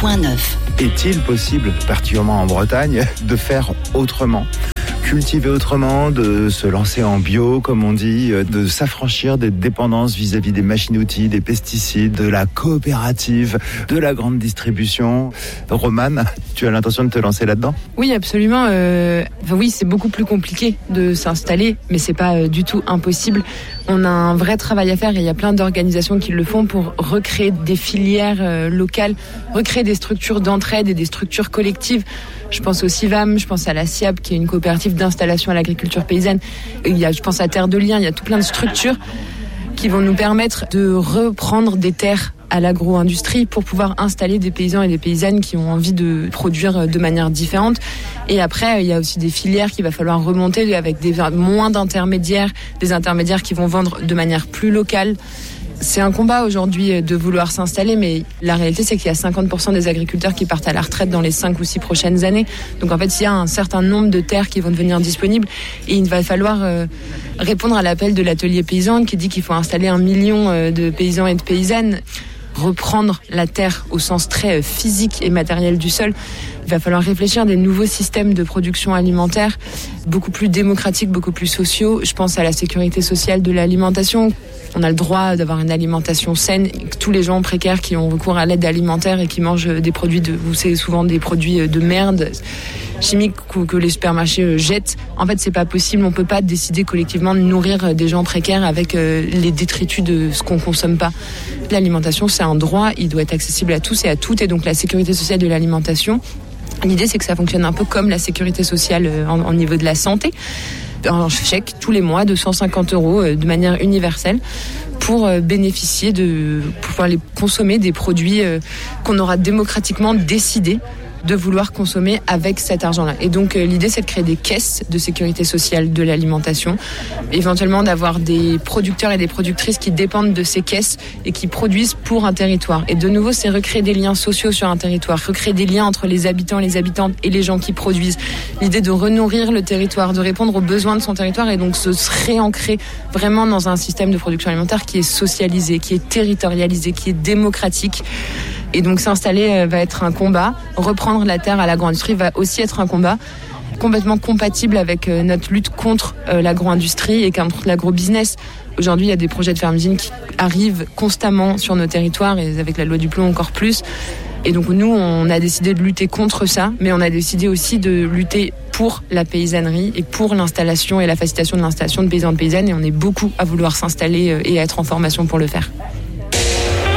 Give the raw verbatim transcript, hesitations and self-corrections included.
point neuf. Est-il possible, particulièrement en Bretagne, de faire autrement ? Cultiver autrement, de se lancer en bio, comme on dit, de s'affranchir des dépendances vis-à-vis des machines-outils, des pesticides, de la coopérative, de la grande distribution. Romane, tu as l'intention de te lancer là-dedans ? Oui, absolument. Euh, enfin, oui, c'est beaucoup plus compliqué de s'installer, mais c'est pas euh, du tout impossible. On a un vrai travail à faire et il y a plein d'organisations qui le font pour recréer des filières euh, locales, recréer des structures d'entraide et des structures collectives. Je pense au CIVAM, je pense à la SIAP, qui est une coopérative d'installation à l'agriculture paysanne. Il y a, je pense à Terre de Liens, il y a tout plein de structures qui vont nous permettre de reprendre des terres à l'agro-industrie pour pouvoir installer des paysans et des paysannes qui ont envie de produire de manière différente. Et après, il y a aussi des filières qu'il va falloir remonter avec des, moins d'intermédiaires, des intermédiaires qui vont vendre de manière plus locale. C'est un combat aujourd'hui de vouloir s'installer, mais la réalité, c'est qu'il y a cinquante pour cent des agriculteurs qui partent à la retraite dans les cinq ou six prochaines années. Donc en fait, il y a un certain nombre de terres qui vont devenir disponibles et il va falloir euh, répondre à l'appel de l'atelier paysan qui dit qu'il faut installer un million euh, de paysans et de paysannes. Reprendre la terre au sens très physique et matériel du sol. Il va falloir réfléchir à des nouveaux systèmes de production alimentaire, beaucoup plus démocratiques, beaucoup plus sociaux. Je pense à la sécurité sociale de l'alimentation. On a le droit d'avoir une alimentation saine. Tous les gens précaires qui ont recours à l'aide alimentaire et qui mangent des produits de, vous savez, souvent des produits de merde chimiques que les supermarchés jettent. En fait, c'est pas possible. On peut pas décider collectivement de nourrir des gens précaires avec les détritus de ce qu'on consomme pas. L'alimentation, c'est un droit. Il doit être accessible à tous et à toutes. Et donc, la sécurité sociale de l'alimentation, l'idée, c'est que ça fonctionne un peu comme la sécurité sociale en, en niveau de la santé. Un chèque tous les mois de cent cinquante euros de manière universelle pour bénéficier de, pour pouvoir les consommer des produits qu'on aura démocratiquement décidé de vouloir consommer avec cet argent-là. Et donc euh, l'idée, c'est de créer des caisses de sécurité sociale de l'alimentation, éventuellement d'avoir des producteurs et des productrices qui dépendent de ces caisses et qui produisent pour un territoire. Et de nouveau, c'est recréer des liens sociaux sur un territoire, recréer des liens entre les habitants et les habitantes et les gens qui produisent. L'idée de renourrir le territoire, de répondre aux besoins de son territoire et donc se réancrer vraiment dans un système de production alimentaire qui est socialisé, qui est territorialisé, qui est démocratique. Et donc s'installer va être un combat. Reprendre la terre à l'agro-industrie va aussi être un combat complètement compatible avec notre lutte contre l'agro-industrie et contre l'agro-business. Aujourd'hui, il y a des projets de fermes-usines qui arrivent constamment sur nos territoires et avec la loi du plomb encore plus. Et donc nous, on a décidé de lutter contre ça, mais on a décidé aussi de lutter pour la paysannerie et pour l'installation et la facilitation de l'installation de paysans et de paysannes. Et on est beaucoup à vouloir s'installer et à être en formation pour le faire.